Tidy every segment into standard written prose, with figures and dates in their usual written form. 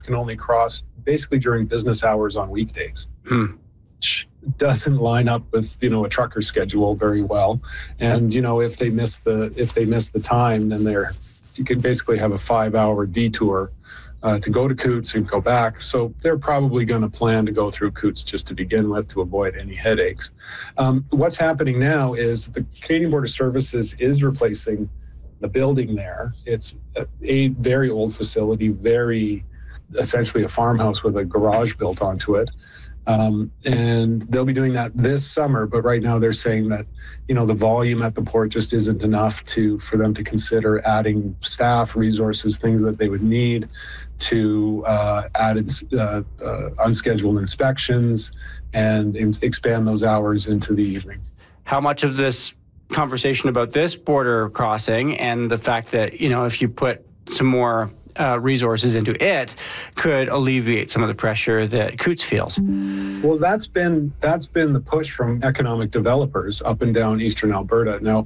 can only cross basically during business hours on weekdays. Which doesn't line up with, a trucker schedule very well. And, if they miss the time, then you can basically have a 5-hour detour to go to Coutts and go back. So they're probably going to plan to go through Coutts just to begin with to avoid any headaches. What's happening now is the Canadian Border Services is replacing the building there. It's a very old facility, essentially a farmhouse with a garage built onto it. And they'll be doing that this summer, but right now they're saying that, the volume at the port just isn't enough for them to consider adding staff, resources, things that they would need to add unscheduled inspections and expand those hours into the evening. How much of this conversation about this border crossing and the fact that, if you put some more resources into it could alleviate some of the pressure that Coutts feels? Well, that's been the push from economic developers up and down eastern Alberta. Now,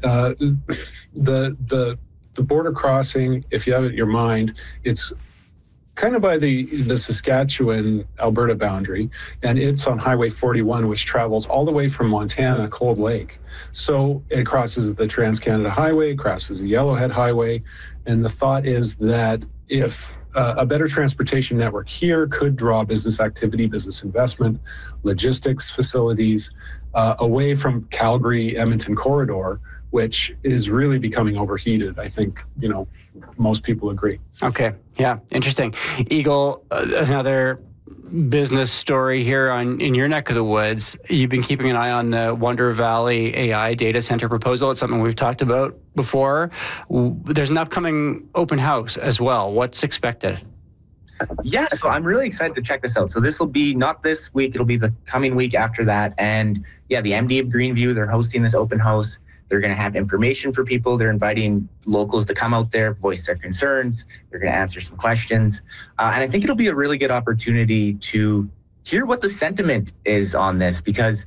the border crossing, if you have it in your mind, it's kind of by the Saskatchewan-Alberta boundary, and it's on Highway 41, which travels all the way from Montana, Cold Lake. So it crosses the Trans-Canada Highway, crosses the Yellowhead Highway, and the thought is that if a better transportation network here could draw business activity, business investment, logistics facilities away from Calgary-Edmonton corridor, which is really becoming overheated. I think, most people agree. Okay. Yeah. Interesting. Eagle, another business story here in your neck of the woods. You've been keeping an eye on the Wonder Valley AI data center proposal. It's something we've talked about before. There's an upcoming open house as well. What's expected? Yeah, so I'm really excited to check this out. So this will be not this week, it'll be the coming week after that. And yeah, the MD of Greenview, they're hosting this open house. They're going to have information for people. They're inviting locals to come out there, voice their concerns. They're going to answer some questions. And I think it'll be a really good opportunity to hear what the sentiment is on this, because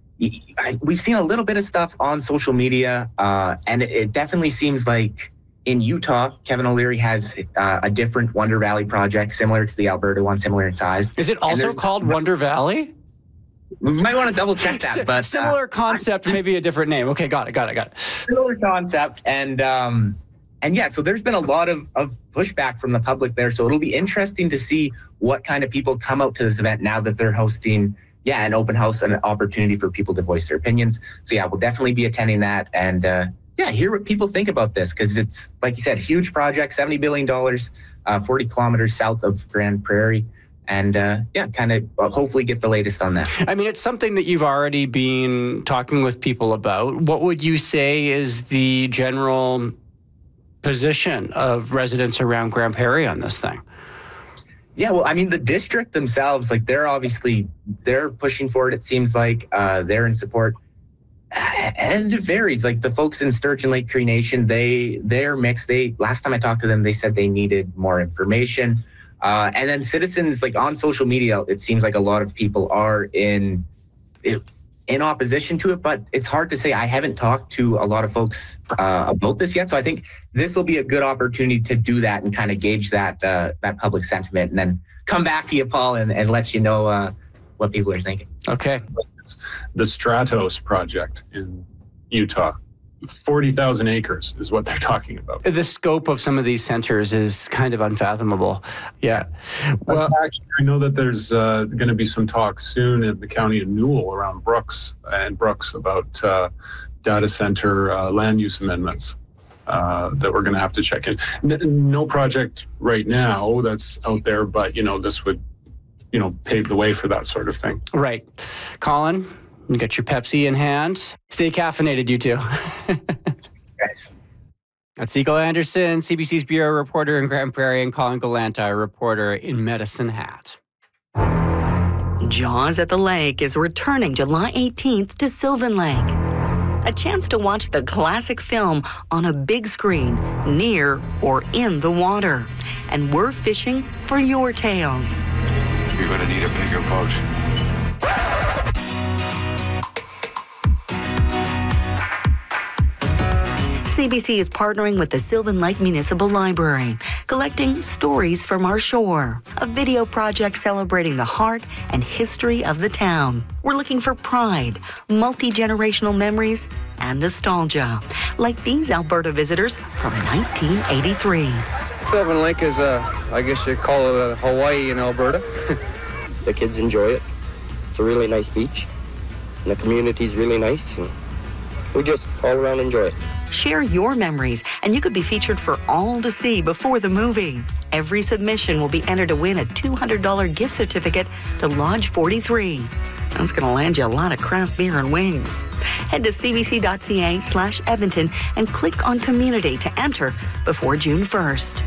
we've seen a little bit of stuff on social media, and it definitely seems like in Utah, Kevin O'Leary has a different Wonder Valley project, similar to the Alberta one, similar in size. Is it also called Wonder Valley? We might want to double check that, but similar concept, maybe a different name. Okay, got it. Similar concept, and yeah, so there's been a lot of pushback from the public there. So it'll be interesting to see what kind of people come out to this event now that they're hosting, an open house and an opportunity for people to voice their opinions. So yeah, we'll definitely be attending that, and hear what people think about this, because it's, like you said, huge project, $70 billion, 40 kilometers south of Grand Prairie. And kind of hopefully get the latest on that. I mean, it's something that you've already been talking with people about. What would you say is the general position of residents around Grand Prairie on this thing? Yeah, well, I mean, the district themselves, they're pushing for it. It seems like they're in support. And it varies. Like the folks in Sturgeon Lake Cree Nation, they're mixed. Last time I talked to them, they said they needed more information. And then citizens, on social media, it seems like a lot of people are in opposition to it, but it's hard to say. I haven't talked to a lot of folks about this yet. So I think this will be a good opportunity to do that and kind of gauge that public sentiment, and then come back to you, Paul, and let you know what people are thinking. Okay. It's the Stratos project in Utah. 40,000 acres is what they're talking about. The scope of some of these centers is kind of unfathomable. Yeah. Well, actually, I know that there's going to be some talk soon in the county of Newell around Brooks about data center land use amendments that we're going to have to check in. No project right now that's out there, but, this would, pave the way for that sort of thing. Right. Colin? You got your Pepsi in hand. Stay caffeinated, you two. Yes. That's Eagle Anderson, CBC's bureau reporter in Grand Prairie, and Colin Galanta, reporter in Medicine Hat. Jaws at the Lake is returning July 18th to Sylvan Lake. A chance to watch the classic film on a big screen, near or in the water. And we're fishing for your tales. You're going to need a bigger boat. CBC is partnering with the Sylvan Lake Municipal Library, collecting Stories from Our Shore, a video project celebrating the heart and history of the town. We're looking for pride, multi-generational memories, and nostalgia, like these Alberta visitors from 1983. Sylvan Lake is I guess you call it a Hawaii in Alberta. The kids enjoy it. It's a really nice beach, and the community's really nice, and we just all around enjoy it. Share your memories, and you could be featured for all to see before the movie. Every submission will be entered to win a $200 gift certificate to Lodge 43. That's going to land you a lot of craft beer and wings. Head to cbc.ca/Edmonton and click on Community to enter before June 1st.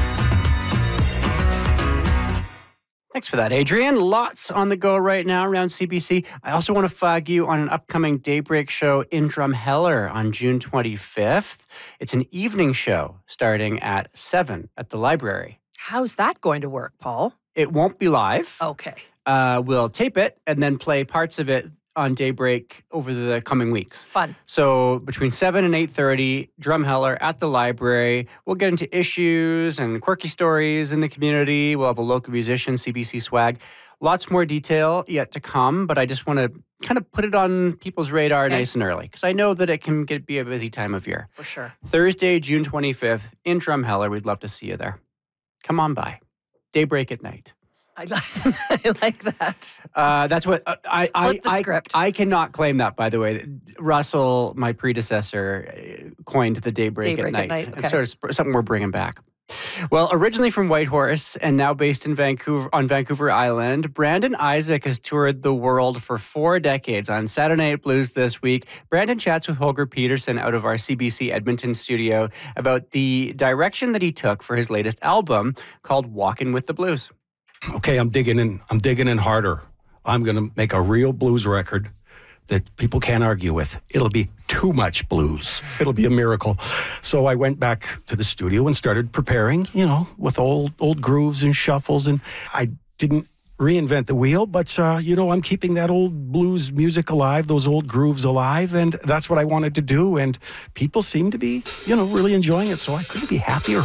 Thanks for that, Adrian. Lots on the go right now around CBC. I also want to flag you on an upcoming Daybreak show in Drumheller on June 25th. It's an evening show starting at 7 at the library. How's that going to work, Paul? It won't be live. Okay. We'll tape it and then play parts of it on Daybreak over the coming weeks. Fun. So between 7 and 8:30, Drumheller at the library. We'll get into issues and quirky stories in the community. We'll have a local musician, CBC swag. Lots more detail yet to come, but I just want to kind of put it on people's radar nice and early, because I know that it can be a busy time of year. For sure. Thursday, June 25th in Drumheller. We'd love to see you there. Come on by. Daybreak at night. I like that. That's what Flip the script. I cannot claim that, by the way. Russell, my predecessor, coined the Daybreak at night. Okay. It's sort of something we're bringing back. Well, originally from Whitehorse and now based in Vancouver Island, Brandon Isaac has toured the world for 4 decades. On Saturday Night Blues this week, Brandon chats with Holger Peterson out of our CBC Edmonton studio about the direction that he took for his latest album called Walkin' with the Blues. Okay, I'm digging in harder. I'm going to make a real blues record that people can't argue with. It'll be too much blues. It'll be a miracle. So I went back to the studio and started preparing, with old grooves and shuffles. And I didn't reinvent the wheel, but, I'm keeping that old blues music alive, those old grooves alive. And that's what I wanted to do. And people seem to be, really enjoying it. So I couldn't be happier.